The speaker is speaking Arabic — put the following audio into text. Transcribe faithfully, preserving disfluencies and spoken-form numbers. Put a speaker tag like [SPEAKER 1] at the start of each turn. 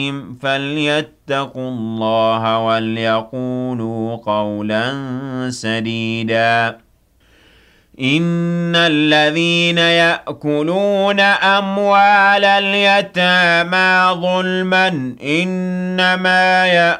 [SPEAKER 1] فليتقوا الله وليقولوا قولا سديدا. إن الذين يأكلون أموال اليتامى ظلما إنما